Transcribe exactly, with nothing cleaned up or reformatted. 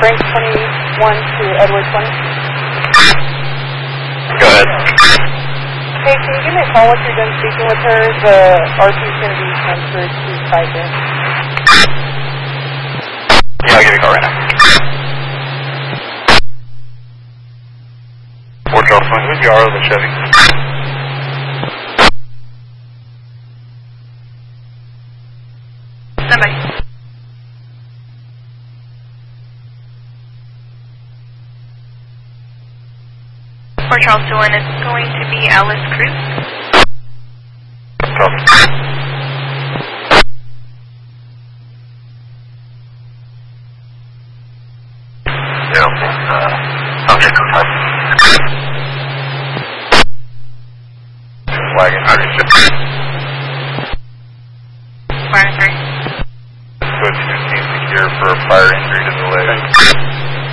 Frank twenty-one to Edward twenty. Go ahead. Hey, can you give me a call once you're done speaking with her? The R P is going to be transferred to Tiger. Yeah, I'll give you a call right now. Fort Charles twenty, who's the R O of the Chevy? Somebody. Fort Charles one is going to be Alice Cruz. Copy. Yeah, uh, subject of type. Wagon, how do you ship? Wagon three. Go to team secure for fire injury to the leg.